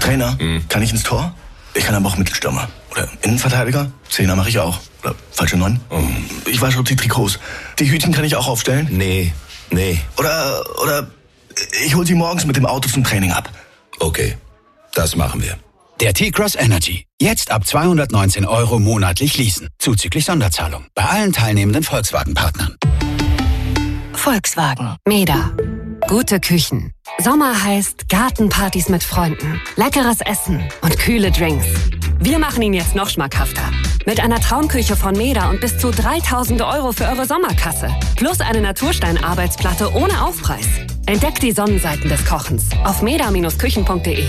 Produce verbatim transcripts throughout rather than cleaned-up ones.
Trainer? Hm. Kann ich ins Tor? Ich kann aber auch Mittelstürmer. Oder Innenverteidiger? Zehner mache ich auch. Oder falsche Neun? Oh. Ich wasche die Trikots. Die Hütchen kann ich auch aufstellen? Nee, nee. Oder, oder ich hol sie morgens mit dem Auto zum Training ab. Okay, das machen wir. Der T-Cross Energy. Jetzt ab zweihundertneunzehn Euro monatlich leasen. Zuzüglich Sonderzahlung. Bei allen teilnehmenden Volkswagen-Partnern. Volkswagen. Meda. Gute Küchen. Sommer heißt Gartenpartys mit Freunden, leckeres Essen und kühle Drinks. Wir machen ihn jetzt noch schmackhafter. Mit einer Traumküche von Meda und bis zu dreitausend Euro für eure Sommerkasse. Plus eine Naturstein-Arbeitsplatte ohne Aufpreis. Entdeckt die Sonnenseiten des Kochens auf meda Küchen punkt de.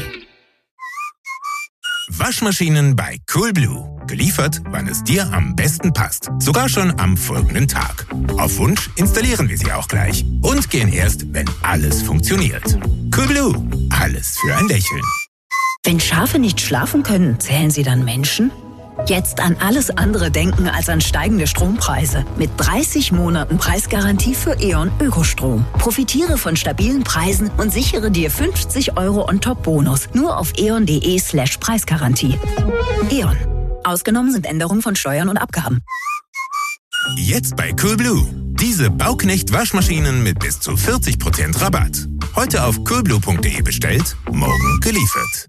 Waschmaschinen bei Coolblue. Geliefert, wann es dir am besten passt. Sogar schon am folgenden Tag. Auf Wunsch installieren wir sie auch gleich. Und gehen erst, wenn alles funktioniert. Coolblue. Alles für ein Lächeln. Wenn Schafe nicht schlafen können, zählen sie dann Menschen? Jetzt an alles andere denken als an steigende Strompreise. Mit dreißig Monaten Preisgarantie für E.ON Ökostrom. Profitiere von stabilen Preisen und sichere dir fünfzig Euro On-Top-Bonus. Nur auf eon.de slash Preisgarantie. E.ON. Ausgenommen sind Änderungen von Steuern und Abgaben. Jetzt bei Coolblue. Diese Bauknecht-Waschmaschinen mit bis zu vierzig Prozent Rabatt. Heute auf coolblue punkt de bestellt, morgen geliefert.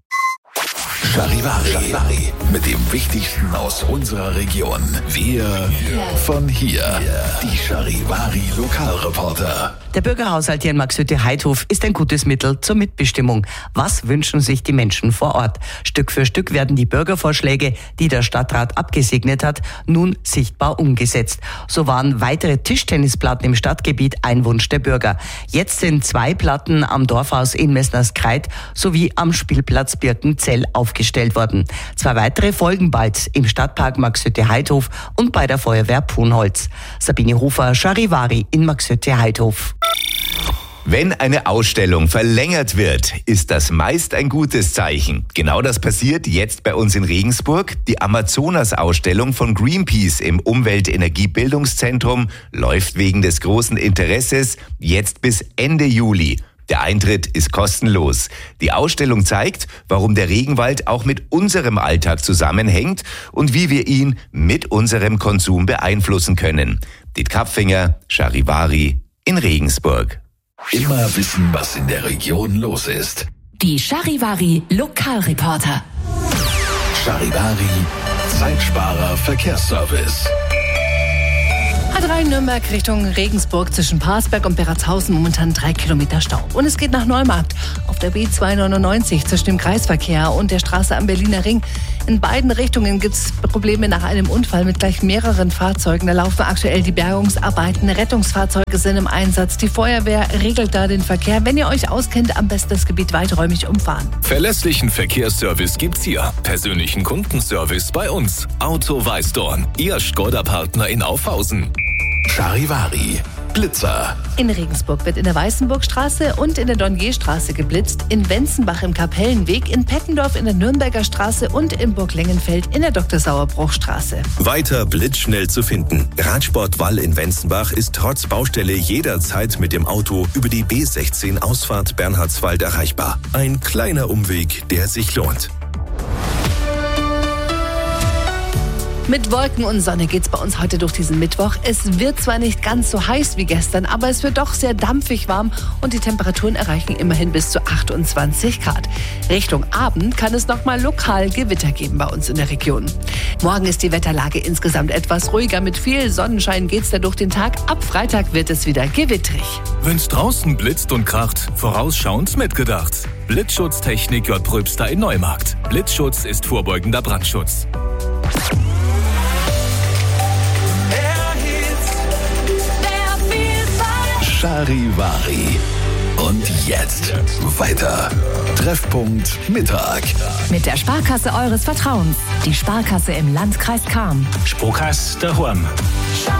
Charivari. Mit dem Wichtigsten aus unserer Region. Wir von hier. Die Charivari Lokalreporter. Der Bürgerhaushalt hier in Marxhütte-Heidhof ist ein gutes Mittel zur Mitbestimmung. Was wünschen sich die Menschen vor Ort? Stück für Stück werden die Bürgervorschläge, die der Stadtrat abgesegnet hat, nun sichtbar umgesetzt. So waren weitere Tischtennisplatten im Stadtgebiet ein Wunsch der Bürger. Jetzt sind zwei Platten am Dorfhaus in Messnerskreit sowie am Spielplatz Birkenzell aufgestellt worden. Zwei weitere folgen bald im Stadtpark Marxhütte-Heidhof und bei der Feuerwehr Punholz. Sabine Hofer, Charivari in Marxhütte-Heidhof. Wenn eine Ausstellung verlängert wird, ist das meist ein gutes Zeichen. Genau das passiert jetzt bei uns in Regensburg. Die Amazonas-Ausstellung von Greenpeace im Umwelt-Energie-Bildungszentrum läuft wegen des großen Interesses jetzt bis Ende Juli. Der Eintritt ist kostenlos. Die Ausstellung zeigt, warum der Regenwald auch mit unserem Alltag zusammenhängt und wie wir ihn mit unserem Konsum beeinflussen können. Diet Kapfinger, Charivari in Regensburg. Immer wissen, was in der Region los ist. Die Charivari Lokalreporter. Charivari Zeitsparer Verkehrsservice. A drei Nürnberg Richtung Regensburg zwischen Parsberg und Beratshausen momentan drei Kilometer Stau. Und es geht nach Neumarkt auf der B zweihundertneunundneunzig zwischen dem Kreisverkehr und der Straße am Berliner Ring. In beiden Richtungen gibt es Probleme nach einem Unfall mit gleich mehreren Fahrzeugen. Da laufen aktuell die Bergungsarbeiten. Rettungsfahrzeuge sind im Einsatz. Die Feuerwehr regelt da den Verkehr. Wenn ihr euch auskennt, am besten das Gebiet weiträumig umfahren. Verlässlichen Verkehrsservice gibt's hier. Persönlichen Kundenservice bei uns. Auto Weißdorn, Ihr Skoda-Partner in Aufhausen. Charivari Blitzer. In Regensburg wird in der Weißenburgstraße und in der Donierstraße geblitzt, in Wenzenbach im Kapellenweg, in Pettendorf in der Nürnberger Straße und in Burglengenfeld in der Doktor Sauerbruchstraße. Weiter blitzschnell zu finden. Radsport Wall in Wenzenbach ist trotz Baustelle jederzeit mit dem Auto über die B sechzehn Ausfahrt Bernhardswald erreichbar. Ein kleiner Umweg, der sich lohnt. Mit Wolken und Sonne geht's bei uns heute durch diesen Mittwoch. Es wird zwar nicht ganz so heiß wie gestern, aber es wird doch sehr dampfig warm und die Temperaturen erreichen immerhin bis zu achtundzwanzig Grad. Richtung Abend kann es nochmal lokal Gewitter geben bei uns in der Region. Morgen ist die Wetterlage insgesamt etwas ruhiger. Mit viel Sonnenschein geht's da durch den Tag. Ab Freitag wird es wieder gewittrig. Wenn's draußen blitzt und kracht, vorausschauend mitgedacht. Blitzschutztechnik J. Pröbster in Neumarkt. Blitzschutz ist vorbeugender Brandschutz. Charivari. Und jetzt weiter. Treffpunkt Mittag. Mit der Sparkasse eures Vertrauens. Die Sparkasse im Landkreis Cham. Sparkasse daheim.